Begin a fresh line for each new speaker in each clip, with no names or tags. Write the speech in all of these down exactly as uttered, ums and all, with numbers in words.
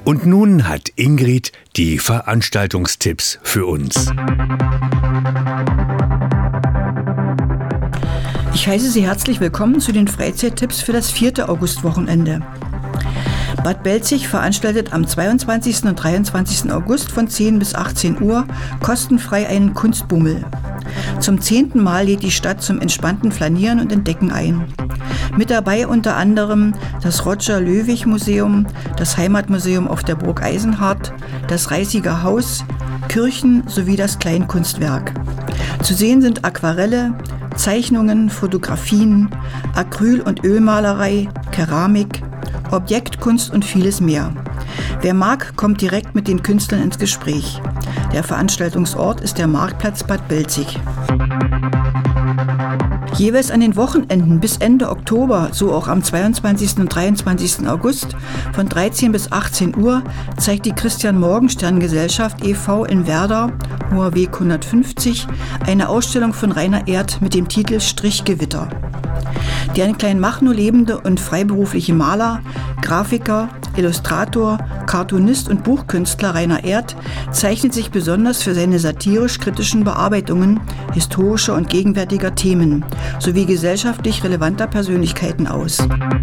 Und nun hat Ingrid die Veranstaltungstipps für uns.
Ich heiße Sie herzlich willkommen zu den Freizeittipps für das vierte Augustwochenende. Bad Belzig veranstaltet am zweiundzwanzigsten und dreiundzwanzigsten August von zehn bis achtzehn Uhr kostenfrei einen Kunstbummel. Zum zehnten Mal lädt die Stadt zum entspannten Flanieren und Entdecken ein. Mit dabei unter anderem das Roger-Löwich-Museum, das Heimatmuseum auf der Burg Eisenhardt, das Reisiger Haus, Kirchen sowie das Kleinkunstwerk. Zu sehen sind Aquarelle, Zeichnungen, Fotografien, Acryl- und Ölmalerei, Keramik, Objektkunst und vieles mehr. Wer mag, kommt direkt mit den Künstlern ins Gespräch. Der Veranstaltungsort ist der Marktplatz Bad Belzig. Jeweils an den Wochenenden bis Ende Oktober, so auch am zweiundzwanzigsten und dreiundzwanzigsten August von dreizehn bis achtzehn Uhr, zeigt die Christian-Morgenstern-Gesellschaft e V in Werder, Hoher Weg hundertfünfzig, eine Ausstellung von Rainer Erth mit dem Titel Strichgewitter. Der in Kleinmachnow lebende und freiberufliche Maler, Grafiker, Illustrator, Cartoonist und Buchkünstler Rainer Erth zeichnet sich besonders für seine satirisch-kritischen Bearbeitungen historischer und gegenwärtiger Themen sowie gesellschaftlich relevanter Persönlichkeiten aus.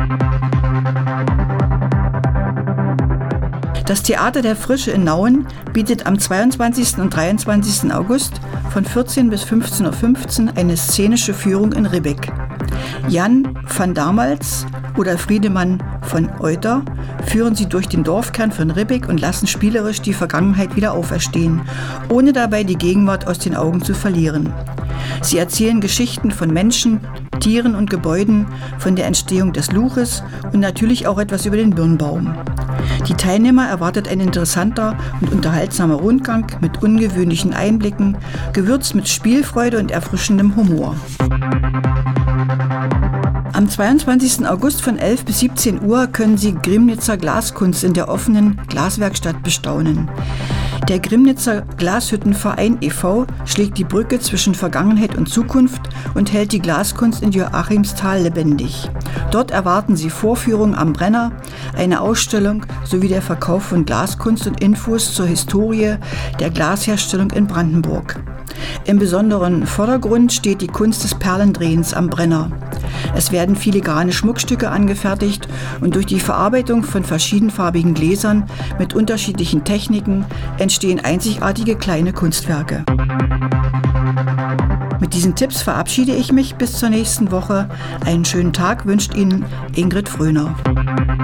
Das Theater der Frische in Nauen bietet am zweiundzwanzigsten und dreiundzwanzigsten August von vierzehn bis fünfzehn Uhr fünfzehn eine szenische Führung in Ribbeck. Jan van Damals oder Friedemann von Euter führen sie durch den Dorfkern von Ribbeck und lassen spielerisch die Vergangenheit wieder auferstehen, ohne dabei die Gegenwart aus den Augen zu verlieren. Sie erzählen Geschichten von Menschen, Tieren und Gebäuden, von der Entstehung des Luches und natürlich auch etwas über den Birnbaum. Die Teilnehmer erwartet ein interessanter und unterhaltsamer Rundgang mit ungewöhnlichen Einblicken, gewürzt mit Spielfreude und erfrischendem Humor. Am zweiundzwanzigsten August von elf bis siebzehn Uhr können Sie Grimnitzer Glaskunst in der offenen Glaswerkstatt bestaunen. Der Grimnitzer Glashüttenverein e V schlägt die Brücke zwischen Vergangenheit und Zukunft und hält die Glaskunst in Joachimsthal lebendig. Dort erwarten Sie Vorführungen am Brenner, eine Ausstellung sowie der Verkauf von Glaskunst und Infos zur Historie der Glasherstellung in Brandenburg. Im besonderen Vordergrund steht die Kunst des Perlendrehens am Brenner. Es werden filigrane Schmuckstücke angefertigt und durch die Verarbeitung von verschiedenfarbigen Gläsern mit unterschiedlichen Techniken entstehen einzigartige kleine Kunstwerke. Mit diesen Tipps verabschiede ich mich bis zur nächsten Woche. Einen schönen Tag wünscht Ihnen Ingrid Fröner.